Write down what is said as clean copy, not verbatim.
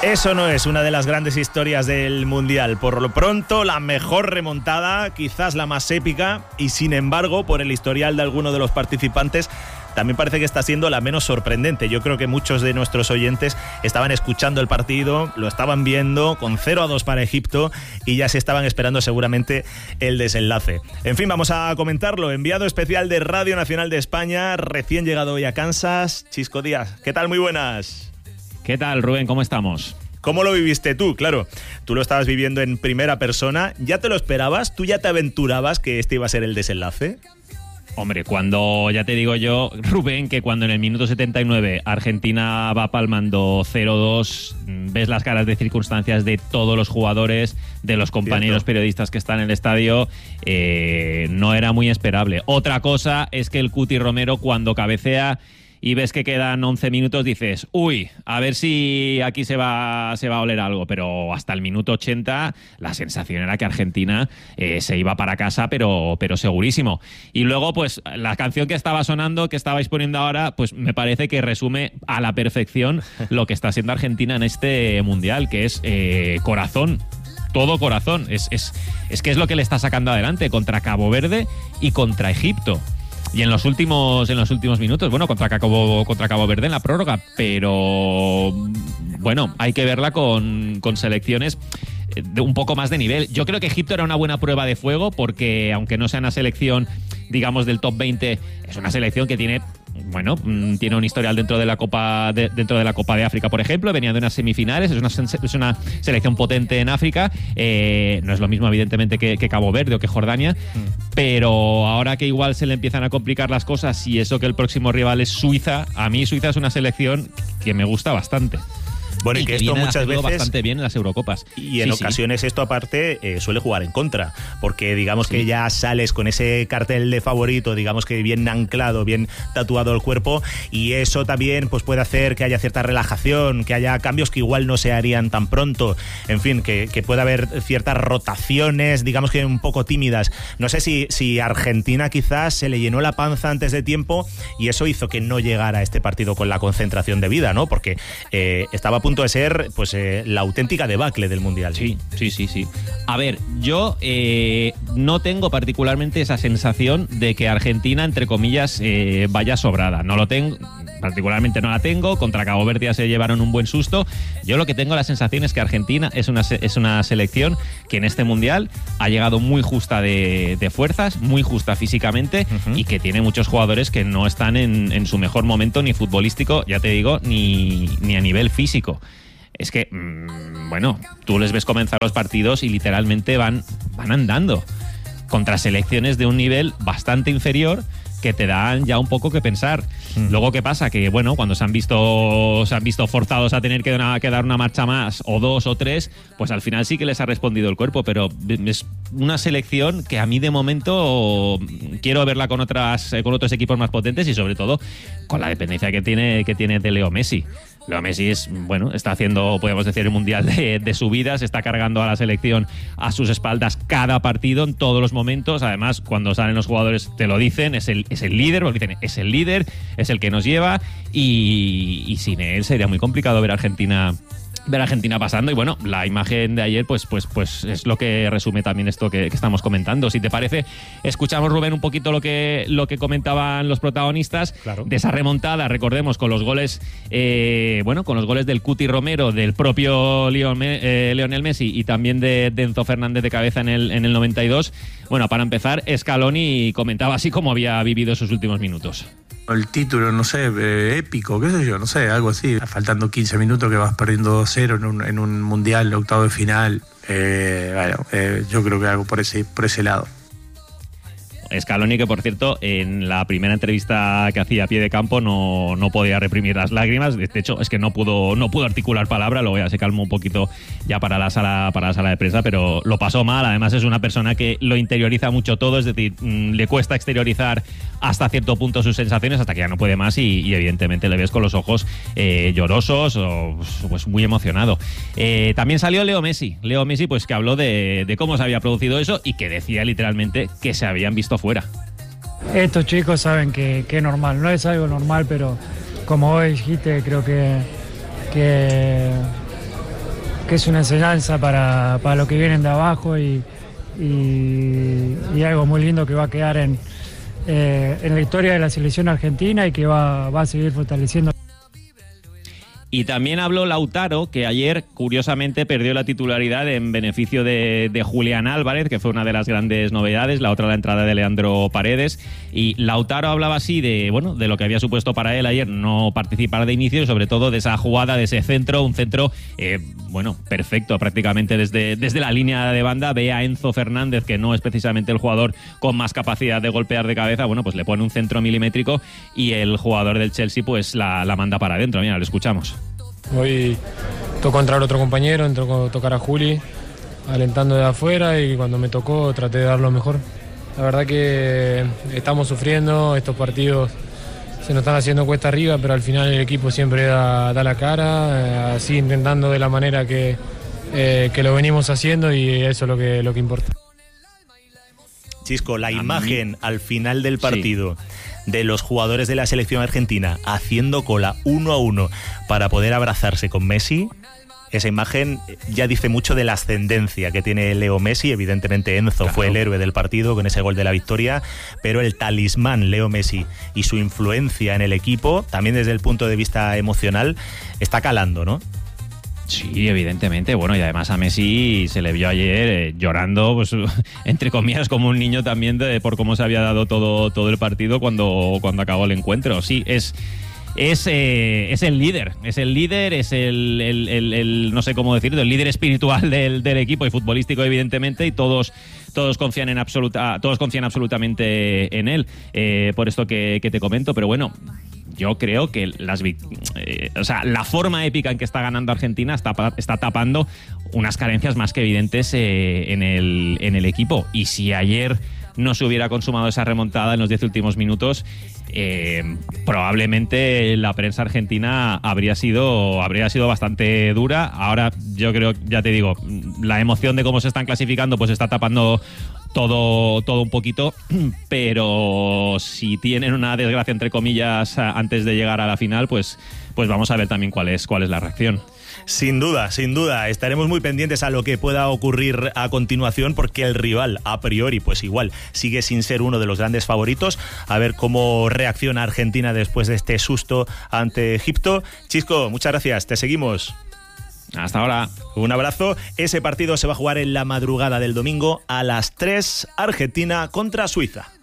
Eso no es una de las grandes historias del Mundial. Por lo pronto, la mejor remontada, quizás la más épica, y sin embargo, por el historial de alguno de los participantes, también parece que está siendo la menos sorprendente. Yo creo que muchos de nuestros oyentes estaban escuchando el partido, lo estaban viendo con 0-2 para Egipto y ya se estaban esperando seguramente el desenlace. En fin, vamos a comentarlo. Enviado especial de Radio Nacional de España, recién llegado hoy a Kansas, Chisco Díaz. ¿Qué tal? Muy buenas. ¿Qué tal, Rubén? ¿Cómo estamos? ¿Cómo lo viviste tú? Claro, tú lo estabas viviendo en primera persona. ¿Ya te lo esperabas? ¿Tú ya te aventurabas que este iba a ser el desenlace? Hombre, cuando, ya te digo yo, Rubén, que cuando en el minuto 79 Argentina va palmando 0-2, ves las caras de circunstancias de todos los jugadores, de los compañeros periodistas que están en el estadio, no era muy esperable. Otra cosa es que el Cuti Romero, cuando cabecea y ves que quedan 11 minutos, dices, uy, a ver si aquí se va a oler algo. Pero hasta el minuto 80 la sensación era que Argentina se iba para casa, pero segurísimo. Y luego, pues, la canción que estaba sonando, que estabais poniendo ahora, pues me parece que resume a la perfección lo que está haciendo Argentina en este Mundial, que es corazón. Todo corazón. Es que es lo que le está sacando adelante contra Cabo Verde y contra Egipto. Y en los últimos minutos, bueno, contra Cabo Verde en la prórroga, pero bueno, hay que verla con selecciones de un poco más de nivel. Yo creo que Egipto era una buena prueba de fuego porque, aunque no sea una selección, digamos, del top 20, es una selección que tiene un historial dentro de la Copa de África, por ejemplo. Venía de unas semifinales, es una selección potente en África. No es lo mismo, evidentemente, que Cabo Verde o que Jordania, pero ahora que igual se le empiezan a complicar las cosas y eso que el próximo rival es Suiza, a mí Suiza es una selección que me gusta bastante. Bueno, y que esto muchas veces bastante bien en las Eurocopas. Y en ocasiones esto aparte suele jugar en contra, porque digamos que ya sales con ese cartel de favorito, digamos que bien anclado, bien tatuado el cuerpo, y eso también pues puede hacer que haya cierta relajación, que haya cambios que igual no se harían tan pronto, en fin, que pueda haber ciertas rotaciones, digamos que un poco tímidas. No sé si Argentina quizás se le llenó la panza antes de tiempo y eso hizo que no llegara a este partido con la concentración debida, ¿no? Porque estaba a punto de ser pues la auténtica debacle del Mundial. Sí. A ver, yo no tengo particularmente esa sensación de que Argentina, entre comillas, vaya sobrada. No lo tengo, particularmente no la tengo. Contra Cabo Verde ya se llevaron un buen susto. Yo lo que tengo la sensación es que Argentina es una selección que en este Mundial ha llegado muy justa de fuerzas, muy justa físicamente, y que tiene muchos jugadores que no están en su mejor momento, ni futbolístico, ya te digo, ni a nivel físico. Es que, bueno, tú les ves comenzar los partidos y literalmente van andando contra selecciones de un nivel bastante inferior que te dan ya un poco que pensar. Luego, ¿qué pasa? Que, bueno, cuando se han visto forzados a tener que dar una marcha más, o dos o tres, pues al final sí que les ha respondido el cuerpo, pero es una selección que a mí de momento quiero verla con otros equipos más potentes y sobre todo con la dependencia que tiene de Leo Messi. Leo Messi está haciendo, podemos decir, el Mundial de su vida, se está cargando a la selección a sus espaldas cada partido, en todos los momentos. Además, cuando salen los jugadores te lo dicen, es el líder, porque dicen, es el líder, es el que nos lleva, y sin él sería muy complicado ver a Argentina pasando. Y bueno, la imagen de ayer pues es lo que resume también esto que estamos comentando. Si te parece, escuchamos, Rubén, un poquito lo que comentaban los protagonistas. Claro. De esa remontada, recordemos, con los goles del Cuti Romero, del propio Lionel Messi y también de Enzo Fernández de cabeza en el 92. Bueno, para empezar, Scaloni comentaba así cómo había vivido sus últimos minutos. El título, no sé, épico, qué sé yo, no sé, algo así. Faltando 15 minutos que vas perdiendo 2-0 en un mundial, octavo de final. Yo creo que algo por ese lado. Scaloni, que por cierto, en la primera entrevista que hacía a pie de campo no podía reprimir las lágrimas. De hecho, es que no pudo articular palabra. Luego ya se calmó un poquito ya para la sala de prensa, pero lo pasó mal. Además, es una persona que lo interioriza mucho todo, es decir, le cuesta exteriorizar hasta cierto punto sus sensaciones, hasta que ya no puede más, y evidentemente le ves con los ojos llorosos o pues muy emocionado. También salió Leo Messi, pues que habló de cómo se había producido eso y que decía literalmente que se habían visto fuera. Estos chicos saben que es normal, no es algo normal, pero como vos dijiste, creo que es una enseñanza para los que vienen de abajo y algo muy lindo que va a quedar en la historia de la selección argentina y que va a seguir fortaleciendo. Y también habló Lautaro, que ayer, curiosamente, perdió la titularidad en beneficio de Julián Álvarez, que fue una de las grandes novedades, la otra la entrada de Leandro Paredes. Y Lautaro hablaba así de lo que había supuesto para él ayer no participar de inicio y sobre todo de esa jugada, de ese centro, un centro, perfecto prácticamente desde la línea de banda. Ve a Enzo Fernández, que no es precisamente el jugador con más capacidad de golpear de cabeza, pues le pone un centro milimétrico y el jugador del Chelsea pues la manda para adentro. Mira, lo escuchamos. Hoy tocó entrar otro compañero, entró a tocar a Juli, alentando de afuera, y cuando me tocó traté de dar lo mejor. La verdad que estamos sufriendo, estos partidos se nos están haciendo cuesta arriba, pero al final el equipo siempre da la cara, así intentando de la manera que lo venimos haciendo, y eso es lo que importa. Chisco, la imagen al final del partido, sí, de los jugadores de la selección argentina haciendo cola 1 a 1 para poder abrazarse con Messi, esa imagen ya dice mucho de la ascendencia que tiene Leo Messi. Evidentemente Enzo fue el héroe del partido con ese gol de la victoria, pero el talismán Leo Messi y su influencia en el equipo, también desde el punto de vista emocional, está calando, ¿no? Sí, evidentemente. Bueno, y además a Messi se le vio ayer llorando, pues entre comillas, como un niño también por cómo se había dado todo el partido cuando acabó el encuentro. Sí, es el líder, es el no sé cómo decirlo, el líder espiritual del equipo y futbolístico, evidentemente, y todos confían absolutamente en él, por esto que te comento. Pero bueno, yo creo que la forma épica en que está ganando Argentina está tapando unas carencias más que evidentes en el equipo. Y si ayer no se hubiera consumado esa remontada en los 10 últimos minutos, probablemente la prensa argentina habría sido bastante dura. Ahora yo creo, ya te digo, la emoción de cómo se están clasificando pues está tapando todo un poquito, pero si tienen una desgracia entre comillas antes de llegar a la final, pues vamos a ver también cuál es la reacción. Sin duda, estaremos muy pendientes a lo que pueda ocurrir a continuación, porque el rival, a priori, pues igual sigue sin ser uno de los grandes favoritos. A ver cómo reacciona Argentina después de este susto ante Egipto. Chisco, muchas gracias, te seguimos. Hasta ahora. Un abrazo. Ese partido se va a jugar en la madrugada del domingo a las 3, Argentina contra Suiza.